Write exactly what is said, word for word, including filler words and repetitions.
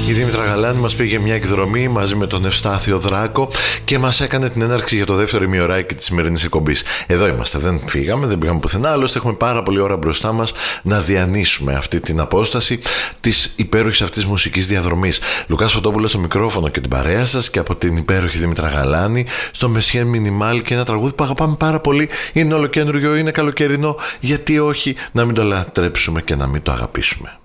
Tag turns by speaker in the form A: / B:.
A: Η Δήμητρα Γαλάνη μας πήγε μια εκδρομή μαζί με τον Ευστάθιο Δράκο και μας έκανε την έναρξη για το δεύτερο ημιωράκι της σημερινής εκπομπής. Εδώ είμαστε, δεν φύγαμε, δεν πήγαμε πουθενά, άλλωστε έχουμε πάρα πολλή ώρα μπροστά μας να διανύσουμε αυτή την απόσταση της υπέροχης αυτής μουσικής διαδρομής. Λουκάς Φωτόπουλος στο μικρόφωνο και την παρέα σας, και από την υπέροχη Δήμητρα Γαλάνη στο Μεσχέν Μινιμάλ, και ένα τραγούδι που αγαπάμε πάρα πολύ. Είναι ολοκένουργιο, είναι καλοκαιρινό, γιατί όχι να μην το λατρέψουμε και να μην το αγαπήσουμε.